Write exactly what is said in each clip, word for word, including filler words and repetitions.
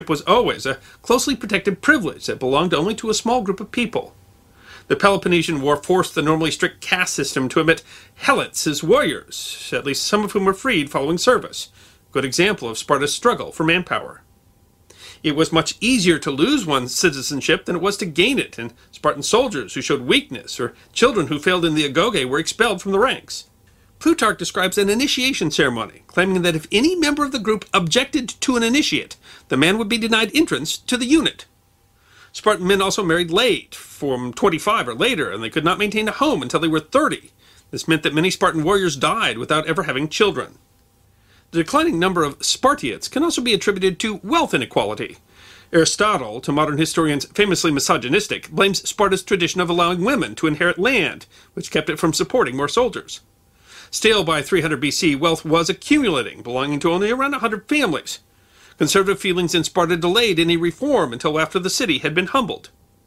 was always a closely protected privilege that belonged only to a small group of people. The Peloponnesian War forced the normally strict caste system to admit helots as warriors, at least some of whom were freed following service. A good example of Sparta's struggle for manpower. It was much easier to lose one's citizenship than it was to gain it, and Spartan soldiers who showed weakness or children who failed in the agoge were expelled from the ranks. Plutarch describes an initiation ceremony, claiming that if any member of the group objected to an initiate, the man would be denied entrance to the unit. Spartan men also married late, from twenty-five or later, and they could not maintain a home until they were thirty. This meant that many Spartan warriors died without ever having children. The declining number of Spartiates can also be attributed to wealth inequality. Aristotle, to modern historians famously misogynistic, blames Sparta's tradition of allowing women to inherit land, which kept it from supporting more soldiers. Still, by three hundred B C, wealth was accumulating, belonging to only around one hundred families. Conservative feelings in Sparta delayed any reform until after the city had been humbled.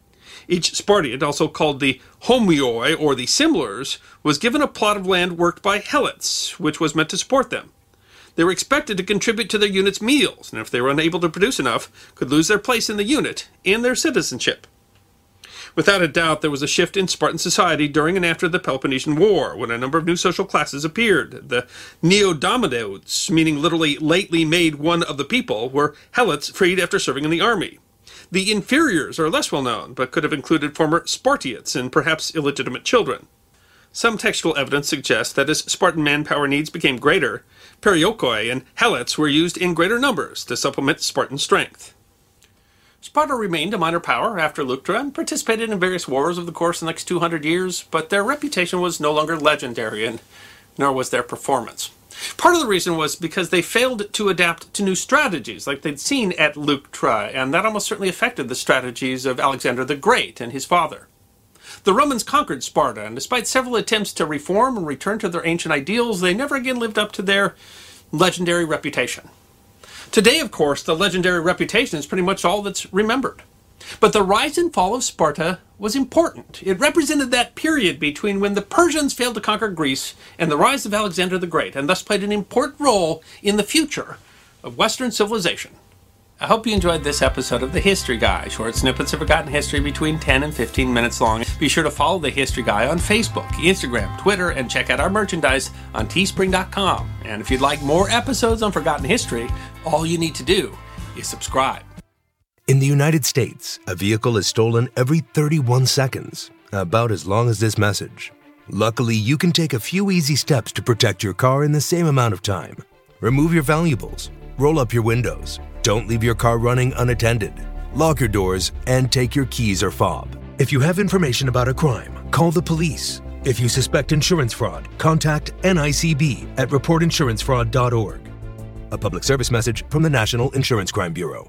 Each Spartiate, also called the homioi, or the similars, was given a plot of land worked by helots, which was meant to support them. They were expected to contribute to their unit's meals, and if they were unable to produce enough, could lose their place in the unit and their citizenship. Without a doubt, there was a shift in Spartan society during and after the Peloponnesian War, when a number of new social classes appeared. The Neodamodotes, meaning literally lately made one of the people, were helots freed after serving in the army. The inferiors are less well known, but could have included former Spartiates and perhaps illegitimate children. Some textual evidence suggests that as Spartan manpower needs became greater, periokoi and helots were used in greater numbers to supplement Spartan strength. Sparta remained a minor power after Leuctra and participated in various wars over the course of the next two hundred years, but their reputation was no longer legendary, and nor was their performance. Part of the reason was because they failed to adapt to new strategies like they'd seen at Leuctra, and that almost certainly affected the strategies of Alexander the Great and his father. The Romans conquered Sparta, and despite several attempts to reform and return to their ancient ideals, they never again lived up to their legendary reputation. Today, of course, the legendary reputation is pretty much all that's remembered. But the rise and fall of Sparta was important. It represented that period between when the Persians failed to conquer Greece and the rise of Alexander the Great, and thus played an important role in the future of Western civilization. I hope you enjoyed this episode of The History Guy, short snippets of forgotten history between ten and fifteen minutes long. Be sure to follow The History Guy on Facebook, Instagram, Twitter, and check out our merchandise on teespring dot com. And if you'd like more episodes on forgotten history, all you need to do is subscribe. In the United States, a vehicle is stolen every thirty-one seconds, about as long as this message. Luckily, you can take a few easy steps to protect your car in the same amount of time. Remove your valuables, roll up your windows, don't leave your car running unattended, lock your doors, and take your keys or fob. If you have information about a crime, call the police. If you suspect insurance fraud, contact N I C B at report insurance fraud dot org. A public service message from the National Insurance Crime Bureau.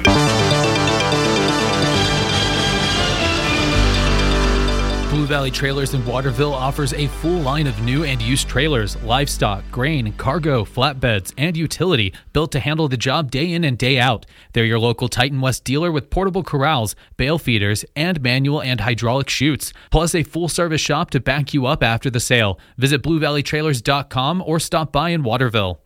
Blue Valley Trailers in Waterville offers a full line of new and used trailers, livestock, grain, cargo, flatbeds, and utility built to handle the job day in and day out. They're your local Titan West dealer with portable corrals, bale feeders, and manual and hydraulic chutes, plus a full-service shop to back you up after the sale. Visit blue valley trailers dot com or stop by in Waterville.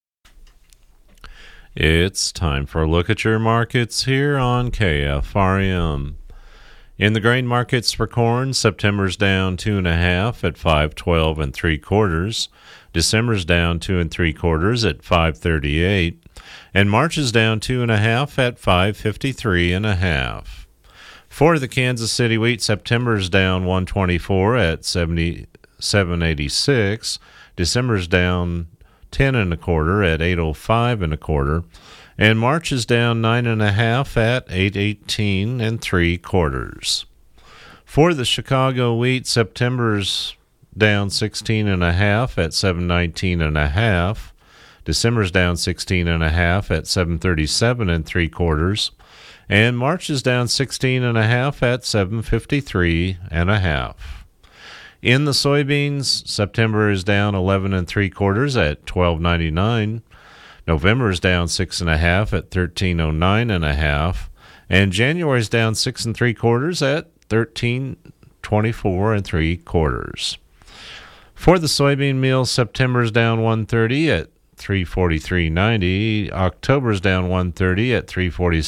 It's time for a look at your markets here on K F R M. In the grain markets for corn, September's down two and a half at five twelve and three quarters. December's down two and three quarters at five thirty-eight, and March is down two and a half at five fifty-three and a half. For the Kansas City wheat, September's down one twenty-four at seventy-seven eighty-six. December's down ten and a quarter at eight oh five and a quarter. And March is down nine and a half at eight eighteen and three quarters. For the Chicago wheat, September's down sixteen and a half at seven nineteen and a half. December's down sixteen and a half at seven thirty-seven and three quarters. And March is down sixteen and a half at seven fifty-three and a half. In the soybeans, September is down eleven and three quarters at twelve ninety-nine. November is down six and a half at thirteen oh nine and a half, and January is down six and three quarters at thirteen twenty-four and three quarters. For the soybean meal, September is down one thirty at three forty-three ninety. October's down one thirty at three forty.